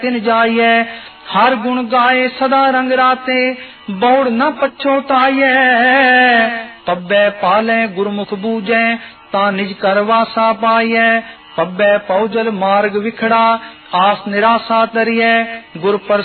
तिन जाइए। हर गुण गाए सदा रंग राते, बौड़ न पछोताइए। पब्बे पाले गुरमुख बूझे, ता निज कर वासा पाइए। पब्बे पौजल मार्ग विखड़ा, आस निराशा तरिए। गुर पर